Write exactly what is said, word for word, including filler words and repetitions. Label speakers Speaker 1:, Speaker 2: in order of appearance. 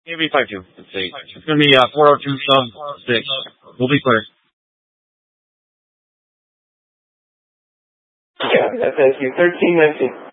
Speaker 1: Maybe five two. Let's see. It's going to be uh, four oh two sub six. We'll be clear.
Speaker 2: Yeah, thank you. thirteen nineteen.